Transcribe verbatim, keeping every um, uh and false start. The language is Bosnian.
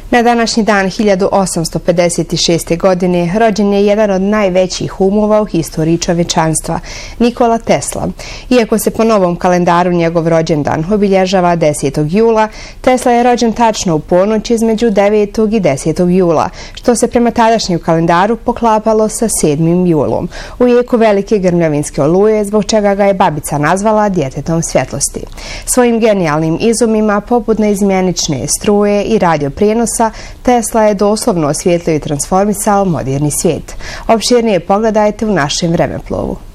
Na današnji dan hiljadu osamsto pedeset šeste. godine rođen je jedan od najvećih umova u historiji čovječanstva, Nikola Tesla. Iako se po novom kalendaru njegov rođendan obilježava desetog jula, Tesla je rođen tačno u ponoć između devetog i desetog jula, što se prema tadašnjem kalendaru poklapalo sa sedmim julom, u jeku velike grmljavinske oluje, zbog čega ga je babica nazvala djetetom svjetlosti. Svojim genijalnim izumima, poput neizmjenične struje i radioprijenosa, Tesla je doslovno osvijetlio i transformisao moderni svijet. Opširnije pogledajte u našem vremeplovu.